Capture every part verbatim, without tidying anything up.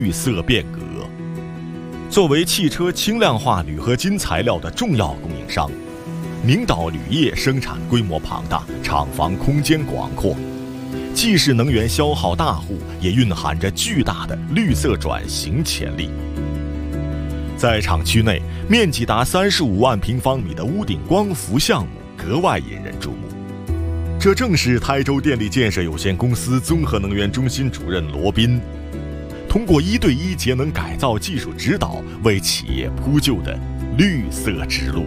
绿色变革。作为汽车轻量化铝合金材料的重要供应商，明岛铝业生产规模庞大，厂房空间广阔，既是能源消耗大户，也蕴含着巨大的绿色转型潜力。在厂区内，面积达三十五万平方米的屋顶光伏项目格外引人注目。这正是台州电力建设有限公司综合能源中心主任罗斌通过一对一节能改造技术指导，为企业铺就的绿色之路。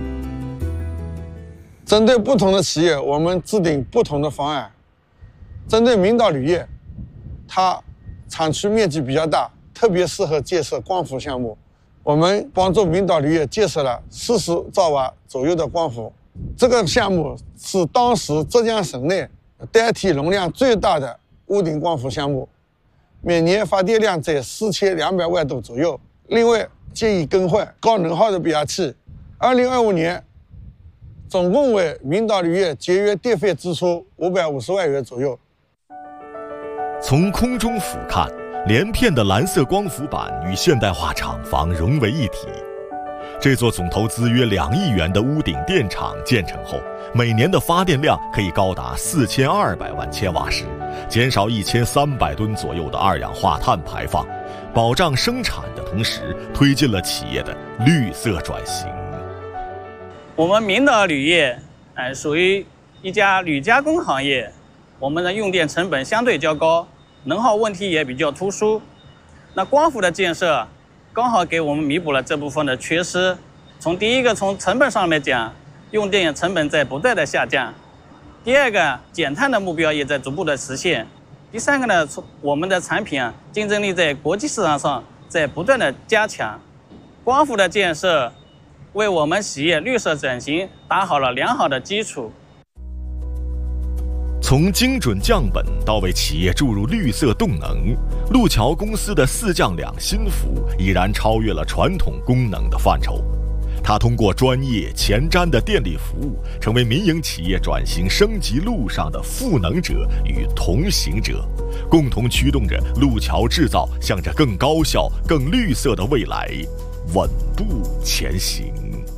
针对不同的企业，我们制定不同的方案。针对明岛铝业，它产区面积比较大，特别适合建设光伏项目。我们帮助明岛铝业建设了四十兆瓦左右的光伏。这个项目是当时浙江省内单体容量最大的屋顶光伏项目，每年发电量在四千两百万度左右。另外，建议更换高能耗的变压器。二零二五年，总共为明岛铝业节约电费支出五百五十万元左右。 从空中俯瞰，连片的蓝色光伏板与现代化厂房融为一体。这座总投资约两亿元的屋顶电厂建成后，每年的发电量可以高达四千二百万千瓦时，减少一千三百吨左右的二氧化碳排放，保障生产的同时，推进了企业的绿色转型。 我们明岛铝业，呃，属于一家铝加工行业，我们的用电成本相对较高，能耗问题也比较突出。那光伏的建设，刚好给我们弥补了这部分的缺失。从第一个，从成本上面讲，用电成本在不断的下降；第二个，减碳的目标也在逐步的实现；第三个呢，从我们的产品啊，竞争力在国际市场上在不断的加强。光伏的建设，为我们企业绿色转型打好了良好的基础。 从精准降本到为企业注入绿色动能，路桥公司的四降两新服已然超越了传统功能的范畴。它通过专业前瞻的电力服务，成为民营企业转型升级路上的赋能者与同行者，共同驱动着路桥制造向着更高效、更绿色的未来稳步前行。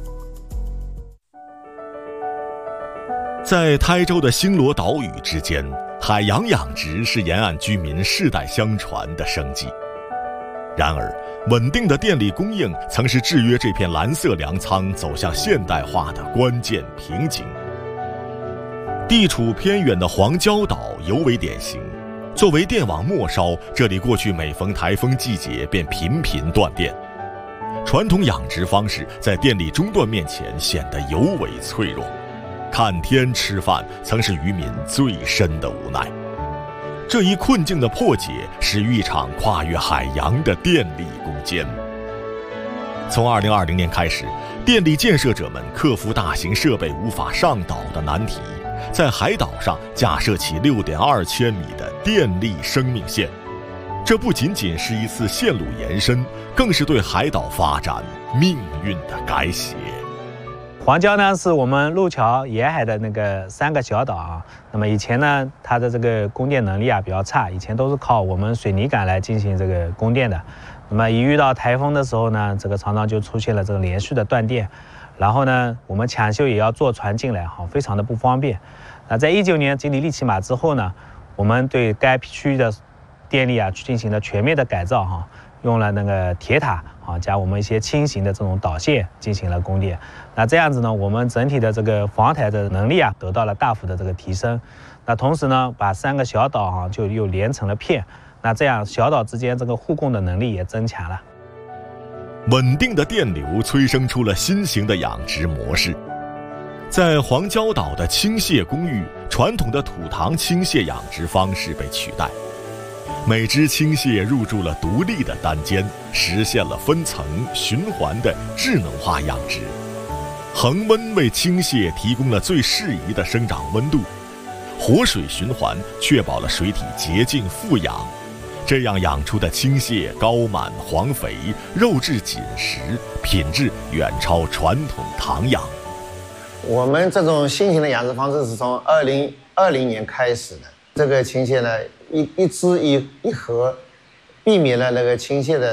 在台州的星罗岛屿之间，海洋养殖是沿岸居民世代相传的生计。然而，稳定的电力供应曾是制约这片蓝色粮仓走向现代化的关键瓶颈。地处偏远的黄礁岛尤为典型。作为电网末梢，这里过去每逢台风季节便频频断电。传统养殖方式在电力中断面前显得尤为脆弱。看天吃饭曾是渔民最深的无奈。这一困境的破解，始于一场跨越海洋的电力攻坚。从二零二零年开始，电力建设者们克服大型设备无法上岛的难题，在海岛上架设起六点二千米的电力生命线。这不仅仅是一次线路延伸，更是对海岛发展命运的改写。 黄礁呢，是我们路桥沿海的那个三个小岛啊。那么以前呢，它的这个供电能力啊比较差，以前都是靠我们水泥管来进行这个供电的。那么一遇到台风的时候呢，这个常常就出现了这个连续的断电。然后呢，我们抢修也要坐船进来哈，非常的不方便。那在一九年经历利奇马之后呢，我们对该区域的电力啊进行了全面的改造哈，用了那个铁塔啊加我们一些轻型的这种导线进行了供电。那这样子呢，我们整体的这个防台的能力啊得到了大幅的这个提升。那同时呢，把三个小岛啊就又连成了片，那这样小岛之间这个互供的能力也增强了。 稳定的电流催生出了新型的养殖模式。在黄礁岛的倾蟹公寓，传统的土塘倾蟹养殖方式被取代。每只倾蟹入住了独立的单间，实现了分层循环的智能化养殖。恒温为倾蟹提供了最适宜的生长温度，活水循环确保了水体洁净富养。这样养出的倾蟹高满黄肥，肉质紧实，品质远超传统塘养。 我们这种新型的养殖方式是从二零二零年开始的。这个倾蟹呢，一一只一一盒，避免了那个倾蟹的